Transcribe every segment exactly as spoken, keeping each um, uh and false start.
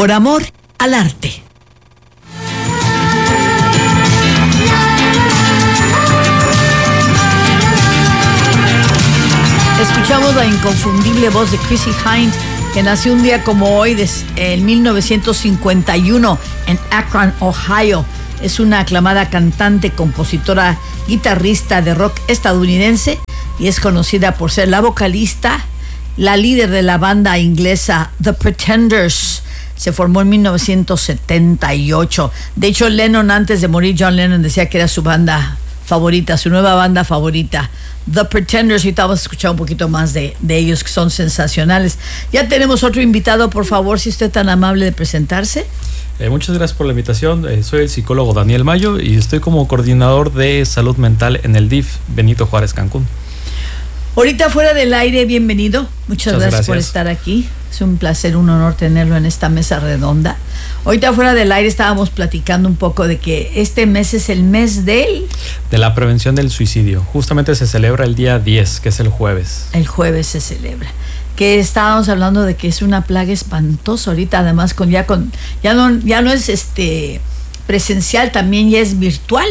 por amor al arte. Escuchamos la inconfundible voz de Chrissie Hynde, que nació un día como hoy, en mil novecientos cincuenta y uno, en Akron, Ohio. Es una aclamada cantante, compositora, guitarrista de rock estadounidense y es conocida por ser la vocalista, la líder de la banda inglesa The Pretenders. Se formó en mil novecientos setenta y ocho. De hecho, Lennon, antes de morir, John Lennon decía que era su banda favorita, su nueva banda favorita, The Pretenders. Ahorita vamos a escuchar un poquito más de, de ellos, que son sensacionales. Ya tenemos otro invitado, por favor, si usted es tan amable de presentarse. Eh, muchas gracias por la invitación. Eh, soy el psicólogo Daniel Mayo y estoy como coordinador de salud mental en el D I F Benito Juárez Cancún. Ahorita fuera del aire, bienvenido. Muchas, Muchas gracias, gracias por estar aquí. Es un placer, un honor tenerlo en esta mesa redonda. Ahorita fuera del aire estábamos platicando un poco de que este mes es el mes del... de la prevención del suicidio. Justamente se celebra el día diez, que es el jueves. El jueves se celebra. Que estábamos hablando de que es una plaga espantosa ahorita, además con ya con ya no ya no es este presencial, también ya es virtual.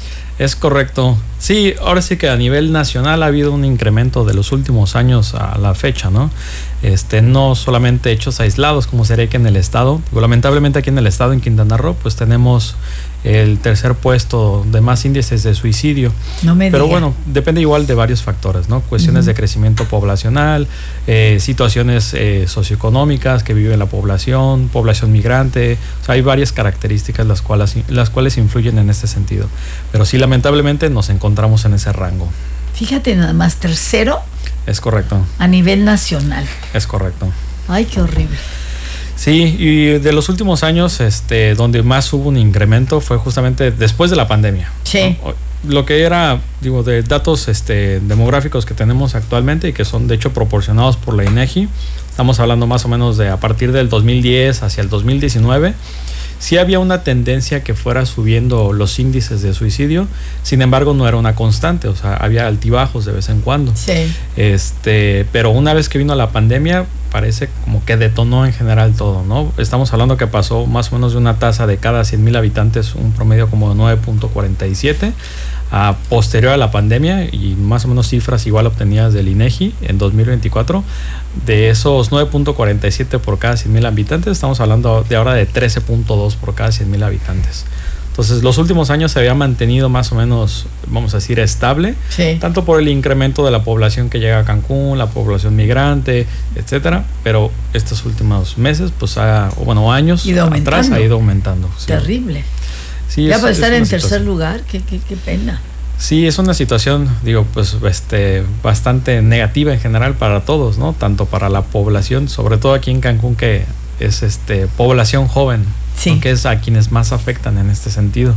Es correcto. Sí, ahora sí que a nivel nacional ha habido un incremento de los últimos años a la fecha, ¿no? Este, no solamente hechos aislados, como sería que en el estado. Lamentablemente aquí en el estado, en Quintana Roo, pues tenemos el tercer puesto de más índices de suicidio. No me Pero diga. bueno, depende igual de varios factores, ¿no? Cuestiones uh-huh. de crecimiento poblacional, eh, situaciones eh, socioeconómicas que vive la población, población migrante. O sea, hay varias características las cuales, las cuales influyen en este sentido. Pero sí, lamentablemente nos encontramos en ese rango. Fíjate nada más, tercero. Es correcto. A nivel nacional. Es correcto. Ay, qué horrible. Sí, y de los últimos años, este, donde más hubo un incremento fue justamente después de la pandemia. Sí. ¿No? Lo que era, digo, de datos este, demográficos que tenemos actualmente y que son de hecho proporcionados por la INEGI, estamos hablando más o menos de a partir del dos mil diez hacia el dos mil diecinueve, sí había una tendencia que fuera subiendo los índices de suicidio, sin embargo no era una constante, o sea, había altibajos de vez en cuando. Sí. Este, pero una vez que vino la pandemia, parece como que detonó en general todo, ¿no? Estamos hablando que pasó más o menos de una tasa de cada cien mil habitantes, un promedio como de nueve punto cuarenta y siete, a posterior a la pandemia, y más o menos cifras igual obtenidas del INEGI en dos mil veinticuatro, de esos nueve punto cuarenta y siete por cada cien mil habitantes, estamos hablando de ahora de trece punto dos por cada cien mil habitantes. Entonces, los últimos años se había mantenido más o menos, vamos a decir, estable, sí. tanto por el incremento de la población que llega a Cancún, la población migrante, etcétera, pero estos últimos meses, pues, ha, o bueno, años atrás ha ido aumentando. Sí. Terrible. Sí, ya es, para estar en situación. tercer lugar, qué, qué, qué pena. Sí, es una situación, digo, pues, este, bastante negativa en general para todos, ¿no? Tanto para la población, sobre todo aquí en Cancún, que es, este, población joven. Sí. Que es a quienes más afectan en este sentido,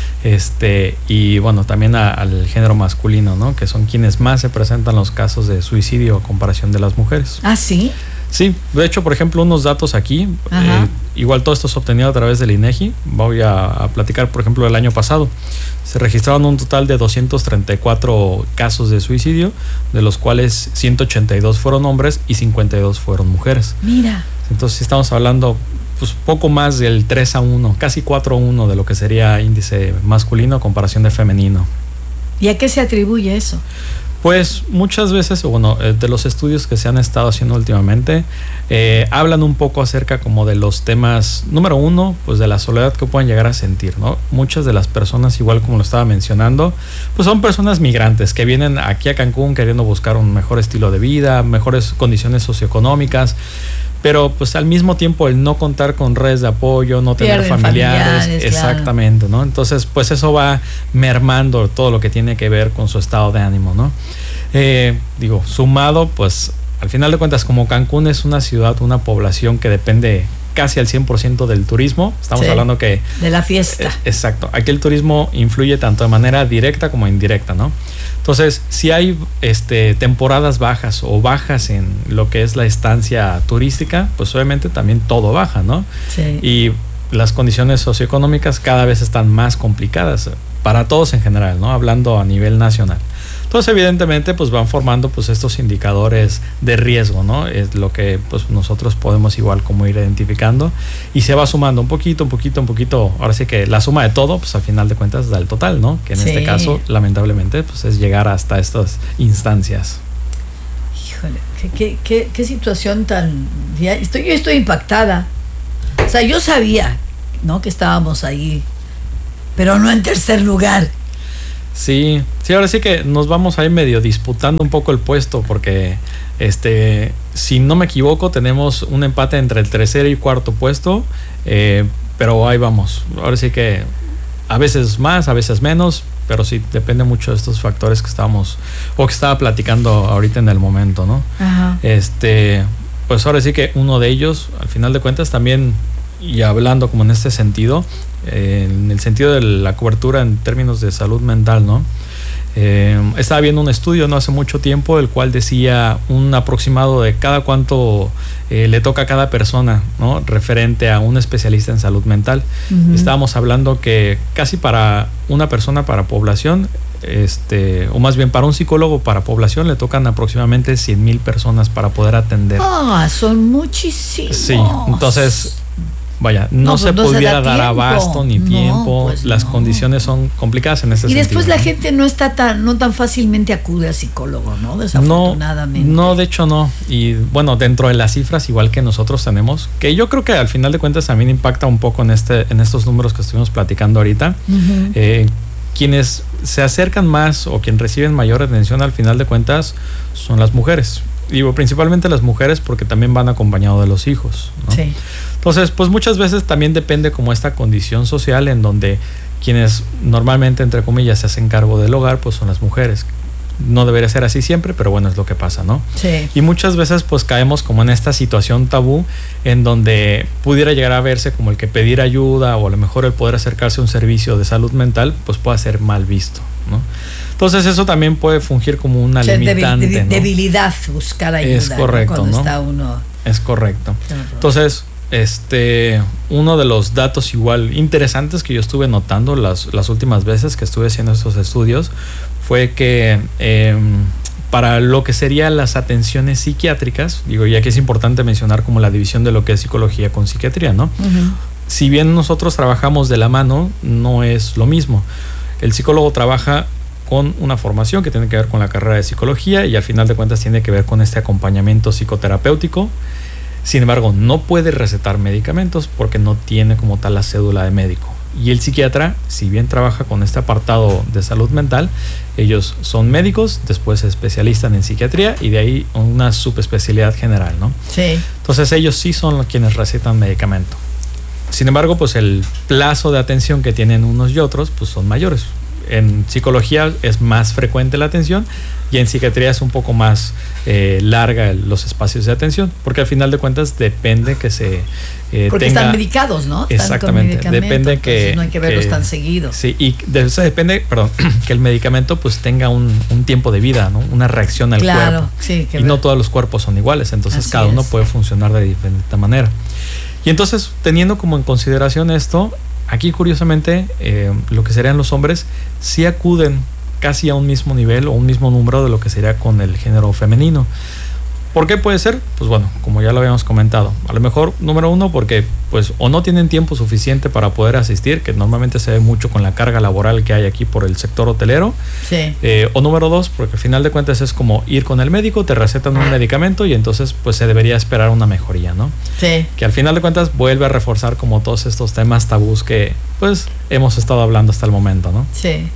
este y bueno, también a, al género masculino, ¿no? Que son quienes más se presentan los casos de suicidio a comparación de las mujeres. ¿Ah, sí? Sí, de hecho, por ejemplo, unos datos aquí, eh, igual todo esto es obtenido a través del INEGI. Voy a, a platicar, por ejemplo, del año pasado. Se registraron un total de doscientos treinta y cuatro casos de suicidio, de los cuales ciento ochenta y dos fueron hombres y cincuenta y dos fueron mujeres. Mira. Entonces, estamos hablando pues poco más del tres a uno, casi cuatro a uno de lo que sería índice masculino a comparación de femenino. ¿Y a qué se atribuye eso? Pues muchas veces, bueno, de los estudios que se han estado haciendo últimamente, eh, hablan un poco acerca como de los temas, número uno, pues de la soledad que pueden llegar a sentir, ¿no? Muchas de las personas, igual como lo estaba mencionando, pues son personas migrantes que vienen aquí a Cancún queriendo buscar un mejor estilo de vida, mejores condiciones socioeconómicas, pero pues al mismo tiempo el no contar con redes de apoyo, no tener Pierden familiares, familiares, exactamente, claro. ¿No? Entonces pues eso va mermando todo lo que tiene que ver con su estado de ánimo, ¿no? Eh, digo, sumado pues al final de cuentas, como Cancún es una ciudad, una población que depende casi al cien por ciento del turismo, estamos sí, hablando que... de la fiesta. Eh, exacto, aquí el turismo influye tanto de manera directa como indirecta, ¿no? Entonces, si hay este, temporadas bajas o bajas en lo que es la estancia turística, pues obviamente también todo baja, ¿no? Sí. Y las condiciones socioeconómicas cada vez están más complicadas para todos en general, ¿no? Hablando a nivel nacional. Entonces, evidentemente, pues van formando pues estos indicadores de riesgo, ¿no? Es lo que pues nosotros podemos igual como ir identificando y se va sumando un poquito, un poquito, un poquito. Ahora sí que la suma de todo, pues al final de cuentas da el total, ¿no? Que en sí. este caso, lamentablemente, pues es llegar hasta estas instancias. Híjole, qué, qué, qué, qué situación tan... Ya estoy, yo estoy impactada. O sea, yo sabía, ¿no? Que estábamos ahí, pero no en tercer lugar. Sí, sí, ahora sí que nos vamos ahí medio disputando un poco el puesto porque, este, si no me equivoco, tenemos un empate entre el tercer y cuarto puesto, eh, pero ahí vamos. Ahora sí que a veces más, a veces menos, pero sí depende mucho de estos factores que estábamos o que estaba platicando ahorita en el momento, ¿no? Ajá. Este, pues ahora sí que uno de ellos, al final de cuentas, también, y hablando como en este sentido, eh, en el sentido de la cobertura en términos de salud mental, ¿no? Eh, estaba viendo un estudio no hace mucho tiempo, el cual decía un aproximado de cada cuánto eh, le toca a cada persona, ¿no? Referente a un especialista en salud mental. Uh-huh. Estábamos hablando que casi para una persona para población, este, o más bien para un psicólogo para población, le tocan aproximadamente cien mil personas para poder atender. Ah, son muchísimos. Sí, entonces... Vaya, no, no se no pudiera se dar tiempo. abasto ni no, tiempo, pues las no. condiciones son complicadas en ese sentido. Y después sentido, la ¿no? gente no está tan, no tan fácilmente acude a psicólogo, ¿no? Desafortunadamente. No, no, de hecho no. Y bueno, dentro de las cifras, igual que nosotros tenemos, que yo creo que al final de cuentas también impacta un poco en este, en estos números que estuvimos platicando ahorita. Uh-huh. Eh, quienes se acercan más o quienes reciben mayor atención al final de cuentas son las mujeres. Digo, principalmente las mujeres porque también van acompañados de los hijos, ¿no? Sí. Entonces, pues muchas veces también depende como esta condición social en donde quienes normalmente, entre comillas, se hacen cargo del hogar, pues son las mujeres. No debería ser así siempre, pero bueno, es lo que pasa, ¿no? Sí. Y muchas veces pues caemos como en esta situación tabú en donde pudiera llegar a verse como el que pedir ayuda o a lo mejor el poder acercarse a un servicio de salud mental pues pueda ser mal visto, ¿no? Entonces eso también puede fungir como una o sea, limitante, debil, ¿no? Debilidad buscar ayuda. Es correcto, ¿no? Cuando ¿no? está uno... Es correcto. Entonces, este, uno de los datos igual interesantes que yo estuve notando las, las últimas veces que estuve haciendo estos estudios fue que eh, para lo que serían las atenciones psiquiátricas, digo, ya que es importante mencionar como la división de lo que es psicología con psiquiatría, ¿no? Uh-huh. Si bien nosotros trabajamos de la mano, no es lo mismo. El psicólogo trabaja con una formación que tiene que ver con la carrera de psicología y al final de cuentas tiene que ver con este acompañamiento psicoterapéutico. Sin embargo, no puede recetar medicamentos porque no tiene como tal la cédula de médico. Y el psiquiatra, si bien trabaja con este apartado de salud mental, ellos son médicos, después se especializan en psiquiatría y de ahí una subespecialidad general, ¿no? Sí. Entonces ellos sí son quienes recetan medicamento. Sin embargo, pues el plazo de atención que tienen unos y otros, pues son mayores. En psicología es más frecuente la atención y en psiquiatría es un poco más eh, larga el, los espacios de atención, porque al final de cuentas depende que se eh, porque tenga, están medicados, ¿no? Exactamente, depende que no hay que verlos que, tan seguido. Sí, y de eso depende, perdón, que el medicamento pues tenga un, un tiempo de vida, ¿no? Una reacción al claro, cuerpo. Sí, y ver. No todos los cuerpos son iguales, entonces Así cada uno es. puede funcionar de diferente manera. Y entonces, teniendo como en consideración esto, aquí curiosamente eh, lo que serían los hombres sí acuden casi a un mismo nivel o un mismo número de lo que sería con el género femenino. ¿Por qué puede ser? Pues bueno, como ya lo habíamos comentado, a lo mejor número uno porque pues o no tienen tiempo suficiente para poder asistir, que normalmente se ve mucho con la carga laboral que hay aquí por el sector hotelero. Sí. Eh, o número dos, porque al final de cuentas es como ir con el médico, te recetan un medicamento y entonces pues se debería esperar una mejoría, ¿no? Sí. Que al final de cuentas vuelve a reforzar como todos estos temas tabús que pues hemos estado hablando hasta el momento, ¿no? Sí.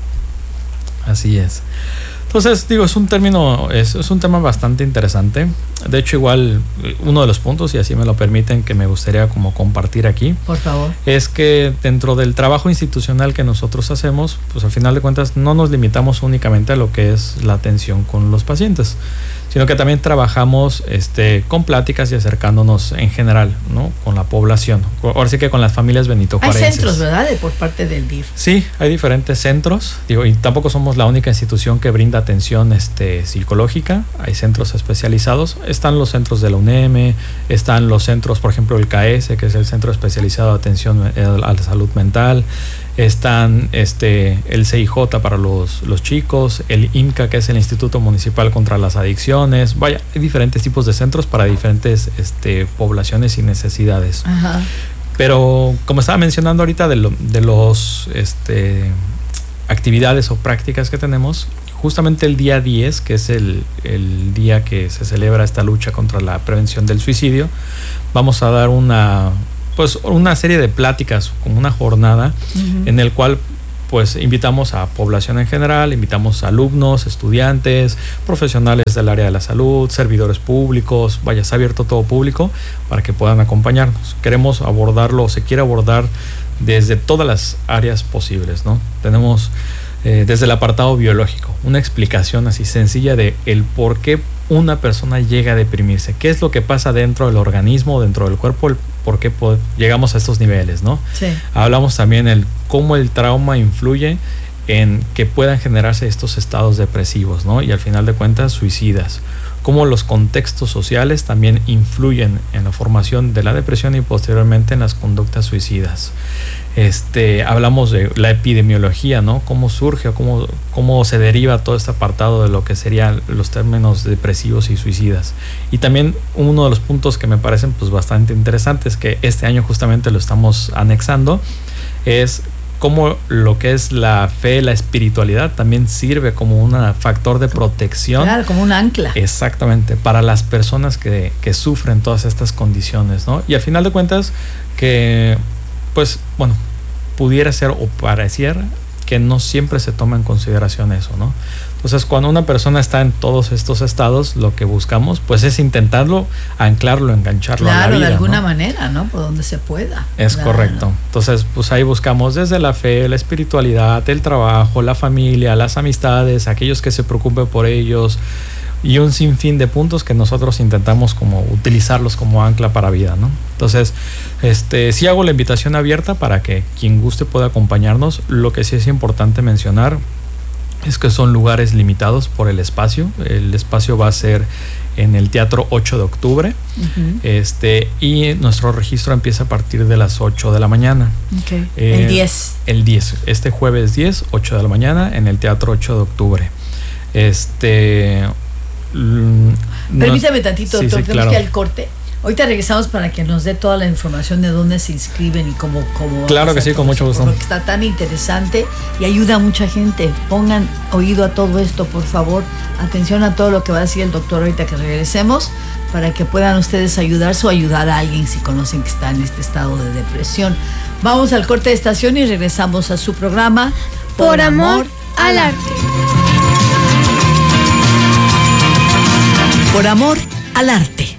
Así es. Entonces, digo, es un término, es, es un tema bastante interesante. De hecho, igual, uno de los puntos, y así me lo permiten, que me gustaría como compartir aquí. Por favor. Es que dentro del trabajo institucional que nosotros hacemos, pues al final de cuentas no nos limitamos únicamente a lo que es la atención con los pacientes, sino que también trabajamos este, con pláticas y acercándonos en general, ¿no? Con la población. Ahora sí que con las familias benitojuarenses. Hay centros, ¿verdad? De, por parte del D I F. Sí, hay diferentes centros. Digo, y tampoco somos la única institución que brinda atención este, psicológica. Hay centros especializados. Están los centros de la U N E M, están los centros, por ejemplo, el C A E S, que es el Centro Especializado de Atención a la Salud Mental. están este, el C I J para los, los chicos, el I M C A, que es el Instituto Municipal contra las Adicciones. Vaya, hay diferentes tipos de centros para diferentes este, poblaciones y necesidades. Ajá. Pero como estaba mencionando ahorita de, lo, de los este, actividades o prácticas que tenemos, justamente el día diez, que es el, el día que se celebra esta lucha contra la prevención del suicidio, vamos a dar una... pues una serie de pláticas, como una jornada, uh-huh. en el cual pues invitamos a población en general, invitamos a alumnos, estudiantes, profesionales del área de la salud, servidores públicos, vaya, se ha abierto todo público para que puedan acompañarnos. Queremos abordarlo, se quiere abordar desde todas las áreas posibles, ¿no? Tenemos eh, desde el apartado biológico, una explicación así sencilla de el por qué una persona llega a deprimirse, qué es lo que pasa dentro del organismo, dentro del cuerpo, el por qué pod- llegamos a estos niveles, ¿no? Sí. Hablamos también el cómo el trauma influye en que puedan generarse estos estados depresivos, ¿no? Y al final de cuentas suicidas. Cómo los contextos sociales también influyen en la formación de la depresión y posteriormente en las conductas suicidas. Este, hablamos de la epidemiología, ¿no? Cómo surge o cómo, cómo se deriva todo este apartado de lo que serían los términos depresivos y suicidas. Y también uno de los puntos que me parecen pues bastante interesantes, que este año justamente lo estamos anexando, es cómo lo que es la fe, la espiritualidad también sirve como un factor de protección. Claro, como un ancla. Exactamente, para las personas que, que sufren todas estas condiciones, ¿no? Y al final de cuentas, que pues, bueno, pudiera ser o pareciera que no siempre se toma en consideración eso, ¿no? Entonces, cuando una persona está en todos estos estados, lo que buscamos, pues, es intentarlo, anclarlo, engancharlo claro, a la vida, de alguna ¿no? manera, ¿no? Por donde se pueda. Es claro. correcto. Entonces, pues ahí buscamos desde la fe, la espiritualidad, el trabajo, la familia, las amistades, aquellos que se preocupen por ellos, y un sinfín de puntos que nosotros intentamos como utilizarlos como ancla para vida, ¿no? Entonces, este, sí hago la invitación abierta para que quien guste pueda acompañarnos. Lo que sí es importante mencionar es que son lugares limitados por el espacio. El espacio va a ser en el Teatro ocho de octubre, uh-huh. este, y nuestro registro empieza a partir de las ocho de la mañana. Okay. Eh, el diez. El diez, este jueves diez, ocho de la mañana, en el Teatro ocho de octubre. Este... Permítame tantito, sí, doctor, sí, tenemos claro. que ir al corte. Ahorita regresamos para que nos dé toda la información de dónde se inscriben y cómo... cómo claro que sí, con mucho gusto. Porque está tan interesante y ayuda a mucha gente. Pongan oído a todo esto, por favor. Atención a todo lo que va a decir el doctor ahorita que regresemos, para que puedan ustedes ayudarse o ayudar a alguien si conocen que está en este estado de depresión. Vamos al corte de estación y regresamos a su programa Por, Por amor, amor al arte. Por amor al arte.